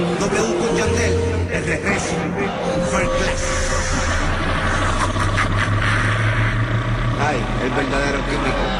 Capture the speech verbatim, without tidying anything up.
W con Yandel, el regreso, First Class. Ay, el verdadero químico.